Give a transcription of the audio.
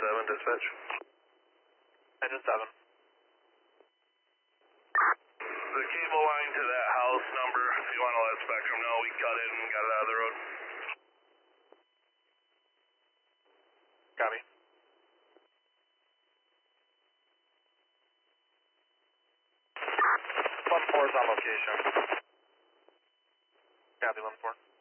7, dispatch. Engine 7. The cable line to that house number, if you want to let Spectrum know, we cut it and got it out of the road. Copy. 1-4 is on location. Copy, 1-4.